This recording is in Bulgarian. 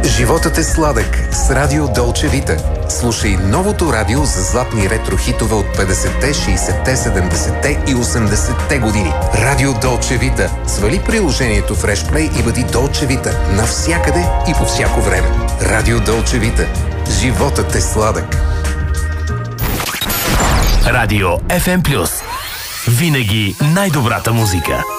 Животът е сладък с Радио Долче Вита. Слушай новото радио за златни ретро-хитове от 50-те, 60-те, 70-те и 80-те години. Радио Долче Вита. Свали приложението в Freshplay и бъди Долче Вита навсякъде и по всяко време. Радио Долче Вита. Животът е сладък. Радио FM+. Винаги най-добрата музика.